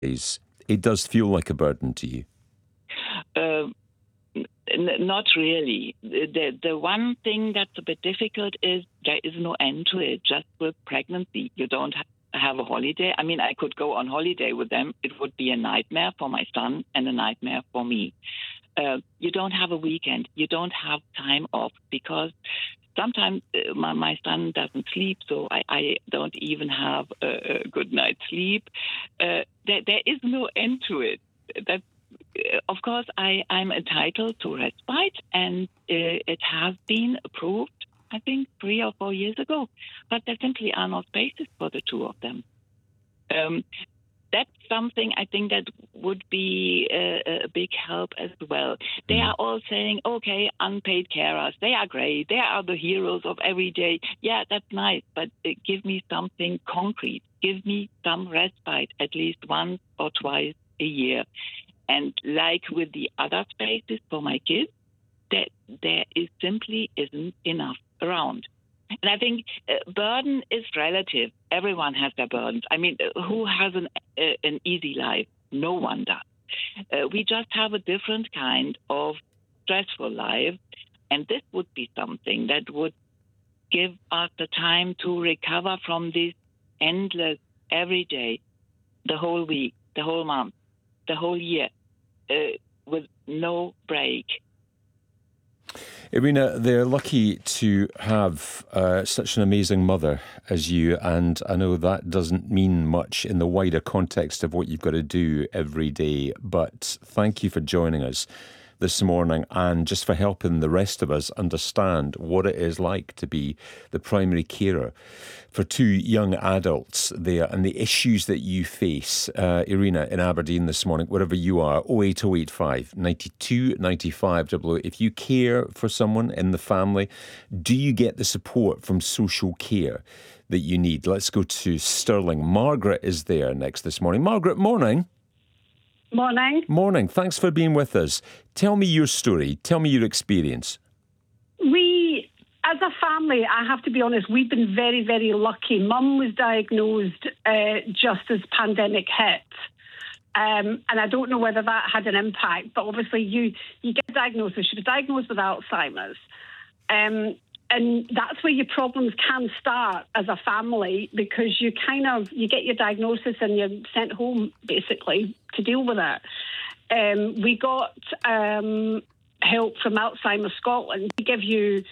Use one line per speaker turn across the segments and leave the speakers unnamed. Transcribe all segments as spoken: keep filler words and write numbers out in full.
days, it does feel like a burden to you?
Uh, n- not really. The, the one thing that's a bit difficult is there is no end to it. Just with pregnancy, you don't ha- have a holiday. I mean, I could go on holiday with them. It would be a nightmare for my son and a nightmare for me. Uh, you don't have a weekend. You don't have time off because sometimes uh, my, my son doesn't sleep, so I, I don't even have a, a good night's sleep. Uh, there, there is no end to it. That, uh, of course, I, I'm entitled to respite, and uh, it has been approved, I think, three or four years ago. But there simply are no spaces for the two of them. Um, that's something I think that would be a, a big help as well. They are all saying, okay, unpaid carers, they are great. They are the heroes of every day. Yeah, that's nice, but uh, give me something concrete. Give me some respite at least once or twice a year. And like with the other spaces for my kids, that there is simply isn't enough around. And I think uh, burden is relative. Everyone has their burdens. I mean, uh, who has an uh, an easy life? No one does. Uh, we just have a different kind of stressful life. And this would be something that would give us the time to recover from this endless, every day, the whole week, the whole month, the whole year, uh, with no break.
Irina, they're lucky to have uh, such an amazing mother as you, and I know that doesn't mean much in the wider context of what you've got to do every day, but thank you for joining us this morning and just for helping the rest of us understand what it is like to be the primary carer for two young adults there and the issues that you face. Uh, Irina in Aberdeen this morning, wherever you are, oh eight oh eight five, nine two nine five double oh. If you care for someone in the family, do you get the support from social care that you need? Let's go to Stirling. Margaret is there next this morning. Margaret, morning.
Morning.
Morning. Thanks for being with us. Tell me your story. Tell me your experience.
We, as a family, I have to be honest, we've been very, very lucky. Mum was diagnosed uh, just as pandemic hit. Um, and I don't know whether that had an impact, but obviously you, you get a diagnosis. She was diagnosed with Alzheimer's. Um, and that's where your problems can start as a family, because you kind of, you get your diagnosis and you're sent home, basically, to deal with it. Um, we got um, help from Alzheimer's Scotland to give you,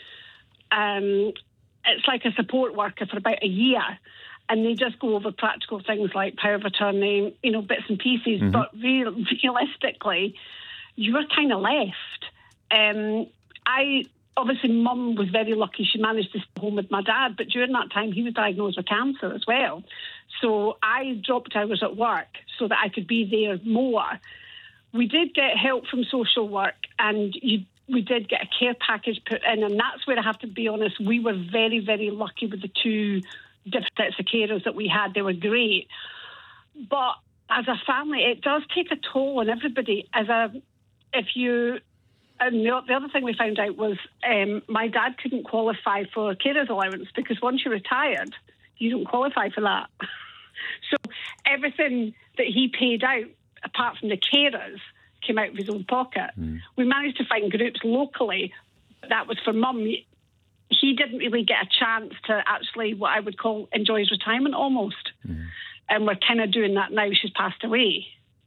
um, it's like a support worker for about a year. And they just go over practical things like power of attorney, you know, bits and pieces. Mm-hmm. But real, realistically, you were kind of left. Um, I... Obviously, Mum was very lucky. She managed to stay home with my dad, but during that time, he was diagnosed with cancer as well. So I dropped hours at work so that I could be there more. We did get help from social work, and you, we did get a care package put in, and that's where I have to be honest, we were very, very lucky with the two different sets of carers that we had. They were great. But as a family, it does take a toll on everybody. As a, if you... And the other thing we found out was um, my dad couldn't qualify for carers allowance because once you're retired, you don't qualify for that. So everything that he paid out, apart from the carers, came out of his own pocket. Mm. We managed to find groups locally. That was for Mum. He didn't really get a chance to actually, what I would call, enjoy his retirement almost. Mm. And we're kind of doing that now. She's passed away.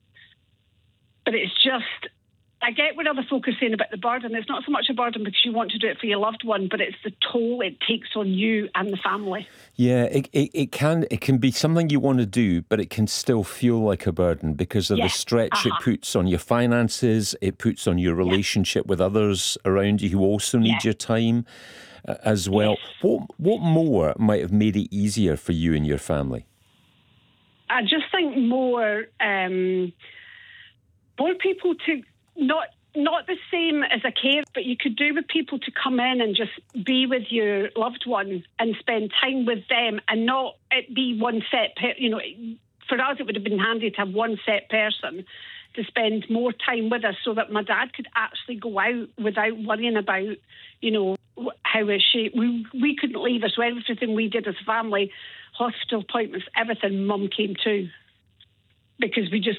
But it's just... I get what other folk are saying about the burden. It's not so much a burden because you want to do it for your loved one, but it's the toll it takes on you and the family.
Yeah, it it, it can it can be something you want to do, but it can still feel like a burden because of yeah. the stretch uh-huh. it puts on your finances, it puts on your relationship yeah. with others around you who also need yeah. your time uh, as well. Yes. What what more might have made it easier for you and your family?
I just think more um, more people to... Not not the same as a care, but you could do with people to come in and just be with your loved one and spend time with them and not it be one set, per, you know, for us it would have been handy to have one set person to spend more time with us so that my dad could actually go out without worrying about, you know, how is she, we, we couldn't leave her, so everything we did as a family, hospital appointments, everything, Mum came to. Because we just